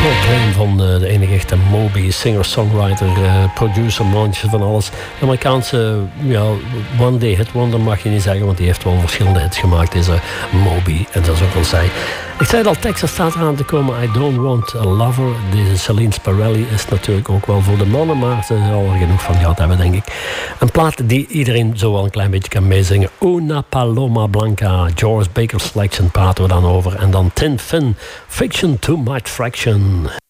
Van de enige echte Moby, singer-songwriter, producer, manager van alles. De Amerikaanse one day hit wonder mag je niet zeggen, want die heeft wel verschillende hits gemaakt, deze Moby. En dat is ook wel zij. Ik zei het al, Texas staat eraan te komen. I Don't Want a Lover. Deze Celine Sparelli is natuurlijk ook wel voor de mannen, maar ze zal er genoeg van gehad hebben, denk ik. Een plaat die iedereen zo wel een klein beetje kan meezingen. Una Paloma Blanca, George Baker Selection praten we dan over. En dan Tin Fin, Fiction Too Much Fraction.